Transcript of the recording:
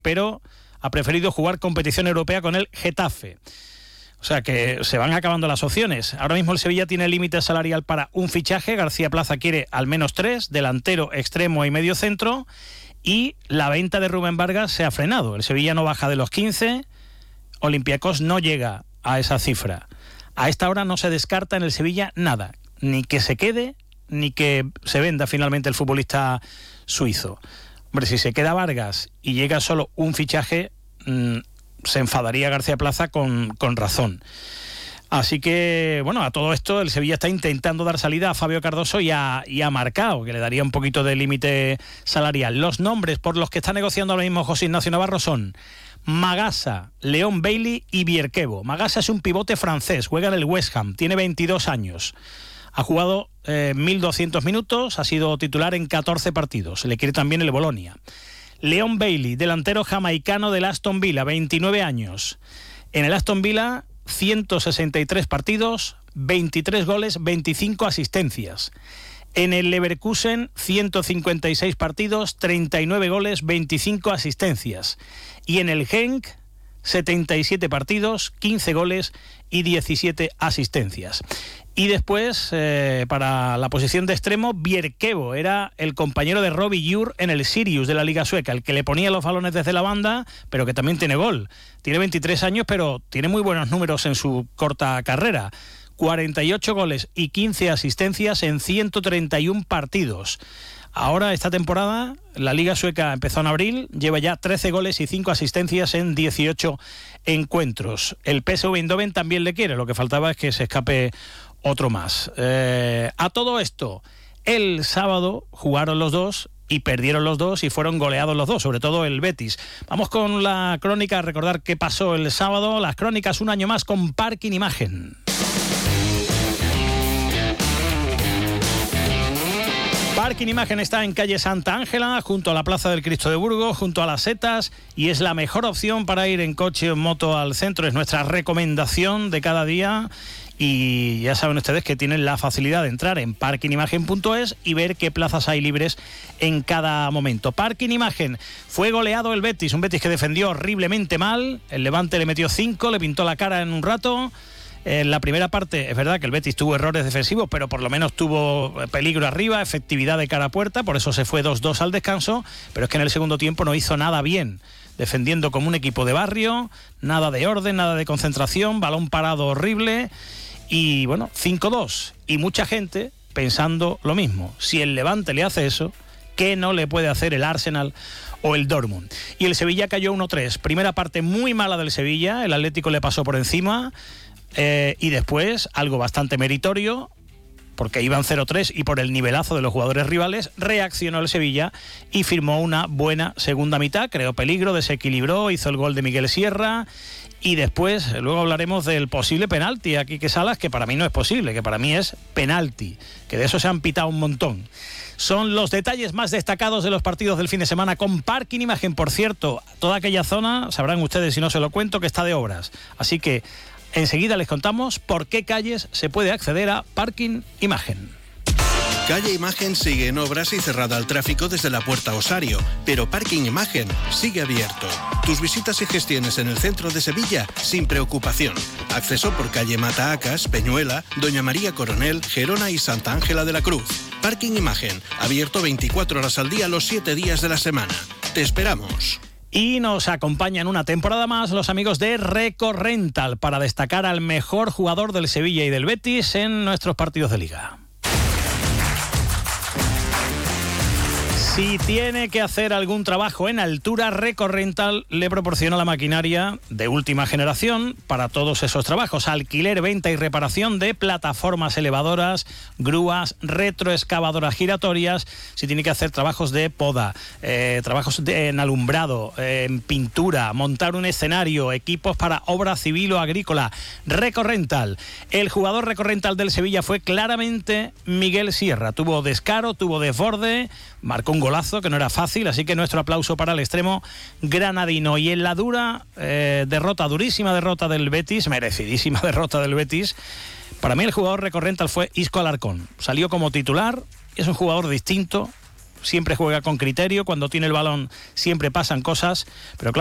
pero ha preferido jugar competición europea con el Getafe. O sea que se van acabando las opciones. Ahora mismo el Sevilla tiene límite salarial para un fichaje. García Plaza quiere al menos 3, delantero, extremo y medio centro. Y la venta de Rubén Vargas se ha frenado. El Sevilla no baja de los 15. Olympiacos no llega a esa cifra. A esta hora no se descarta en el Sevilla nada. Ni que se quede, ni que se venda finalmente el futbolista suizo. Hombre, si se queda Vargas y llega solo un fichaje, se enfadaría García Plaza con razón. Así que, bueno, a todo esto el Sevilla está intentando dar salida a Fabio Cardoso y a Marcao, que le daría un poquito de límite salarial. Los nombres por los que está negociando ahora mismo José Ignacio Navarro son Magasa, Leon Bailey y Bierkevo. Magasa es un pivote francés, juega en el West Ham, tiene 22 años. Ha jugado 1.200 minutos, ha sido titular en 14 partidos. Le quiere también el Bolonia. Leon Bailey, delantero jamaicano del Aston Villa, 29 años. En el Aston Villa, 163 partidos, 23 goles, 25 asistencias. En el Leverkusen, 156 partidos, 39 goles, 25 asistencias. Y en el Genk, 77 partidos, 15 goles y 17 asistencias. Y después, para la posición de extremo, Bierkevo era el compañero de Robbie Jur en el Sirius de la Liga Sueca, el que le ponía los balones desde la banda, pero que también tiene gol. Tiene 23 años, pero tiene muy buenos números en su corta carrera. 48 goles y 15 asistencias en 131 partidos. Ahora, esta temporada, la Liga Sueca empezó en abril, lleva ya 13 goles y 5 asistencias en 18 encuentros. El PSV Eindhoven también le quiere, lo que faltaba es que se escape otro más. A todo esto, el sábado jugaron los dos y perdieron los dos y fueron goleados los dos, sobre todo el Betis. Vamos con la crónica a recordar qué pasó el sábado. Las crónicas un año más con Parking Imagen. Parking Imagen está en calle Santa Ángela, junto a la Plaza del Cristo de Burgos, junto a las Setas, y es la mejor opción para ir en coche o en moto al centro. Es nuestra recomendación de cada día. Y ya saben ustedes que tienen la facilidad de entrar en parkingimagen.es y ver qué plazas hay libres en cada momento. Parking Imagen. Fue goleado el Betis, un Betis que defendió horriblemente mal. El Levante le metió 5, le pintó la cara en un rato. En la primera parte es verdad que el Betis tuvo errores defensivos, pero por lo menos tuvo peligro arriba, efectividad de cara a puerta, por eso se fue 2-2 al descanso, pero es que en el segundo tiempo no hizo nada bien, defendiendo como un equipo de barrio, nada de orden, nada de concentración, balón parado horrible. Y bueno, 5-2. Y mucha gente pensando lo mismo. Si el Levante le hace eso, ¿qué no le puede hacer el Arsenal o el Dortmund? Y el Sevilla cayó 1-3. Primera parte muy mala del Sevilla. El Atlético le pasó por encima. Y después, algo bastante meritorio, porque iban 0-3 y por el nivelazo de los jugadores rivales, reaccionó el Sevilla y firmó una buena segunda mitad. Creó peligro, desequilibró, hizo el gol de Miguel Sierra. Y después, luego hablaremos del posible penalti a Quique Salas, que para mí no es posible, que para mí es penalti, que de eso se han pitado un montón. Son los detalles más destacados de los partidos del fin de semana con Parking Imagen. Por cierto, toda aquella zona, sabrán ustedes si no se lo cuento, que está de obras. Así que enseguida les contamos por qué calles se puede acceder a Parking Imagen. Calle Imagen sigue en obras y cerrada al tráfico desde la Puerta Osario, pero Parking Imagen sigue abierto. Tus visitas y gestiones en el centro de Sevilla sin preocupación. Acceso por calle Mataacas, Peñuela, Doña María Coronel, Gerona y Santa Ángela de la Cruz. Parking Imagen, abierto 24 horas al día los 7 días de la semana. Te esperamos. Y nos acompañan una temporada más los amigos de Recorrental para destacar al mejor jugador del Sevilla y del Betis en nuestros partidos de Liga. Si tiene que hacer algún trabajo en altura, Recorrental le proporciona la maquinaria de última generación para todos esos trabajos. Alquiler, venta y reparación de plataformas elevadoras, grúas, retroexcavadoras giratorias. Si tiene que hacer trabajos de poda, trabajos en alumbrado, en pintura, montar un escenario, equipos para obra civil o agrícola. Recorrental. El jugador Recorrental del Sevilla fue claramente Miguel Sierra. Tuvo descaro, tuvo desborde, marcó un golazo que no era fácil, así que nuestro aplauso para el extremo granadino. Y en la dura durísima derrota del Betis, merecidísima derrota del Betis, para mí el jugador Recorrental fue Isco Alarcón. Salió como titular, es un jugador distinto, siempre juega con criterio, cuando tiene el balón siempre pasan cosas, pero claro,